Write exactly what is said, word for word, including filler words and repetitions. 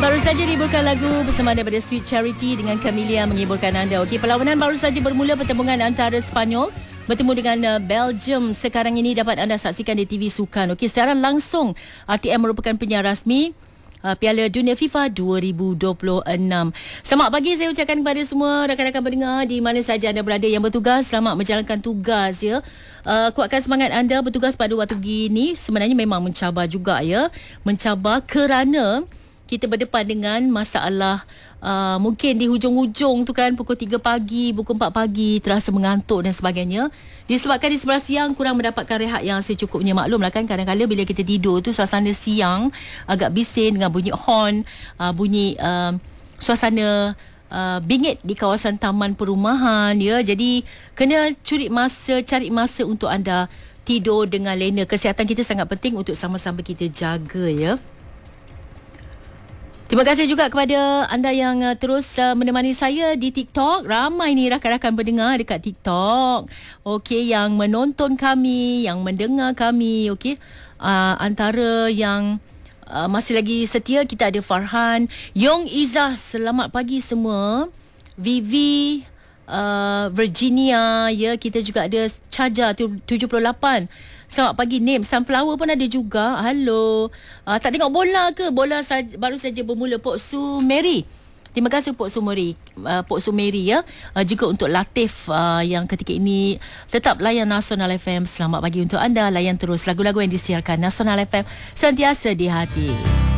Baru saja dihiburkan lagu bersama daripada Sweet Charity dengan Camellia menghiburkan anda. Okey, perlawanan baru saja bermula, pertembungan antara Sepanyol bertemu dengan uh, Belgium. Sekarang ini dapat anda saksikan di T V Sukan. Okey, secara langsung R T M merupakan penyiar rasmi Uh, Piala Dunia FIFA dua ribu dua puluh enam. Selamat pagi saya ucapkan kepada semua rakan-rakan pendengar di mana saja anda berada yang bertugas. Selamat menjalankan tugas ya. Uh, kuatkan semangat anda bertugas pada waktu gini. Sebenarnya memang mencabar juga ya. Mencabar kerana kita berdepan dengan masalah uh, mungkin di hujung-hujung tu kan pukul tiga pagi, pukul empat pagi terasa mengantuk dan sebagainya. Disebabkan di sebelah siang kurang mendapatkan rehat yang secukupnya. Maklumlah kan kadang-kadang bila kita tidur tu suasana siang agak bising dengan bunyi horn, uh, bunyi uh, suasana uh, bingit di kawasan taman perumahan ya. Jadi kena curi masa, cari masa untuk anda tidur dengan lena. Kesihatan kita sangat penting untuk sama-sama kita jaga ya. Terima kasih juga kepada anda yang uh, terus uh, menemani saya di TikTok. Ramai ni rakan-rakan pendengar dekat TikTok. Okey, yang menonton kami, yang mendengar kami. Okey, uh, antara yang uh, masih lagi setia, kita ada Farhan, Yong Izzah, selamat pagi semua. Vivi, uh, Virginia, ya, kita juga ada Caja tujuh puluh lapan. Selamat pagi Nim. Sunflower pun ada juga. Halo. Uh, tak tengok bola ke? Bola saja, baru saja bermula. Pok Su Mary. Terima kasih Pok Su Mary. Uh, Pok Su Mary ya. Uh, juga untuk Latif uh, yang ketika ini tetap layan Nasional F M. Selamat pagi untuk anda. Layan terus lagu-lagu yang disiarkan Nasional F M. Sentiasa di hati.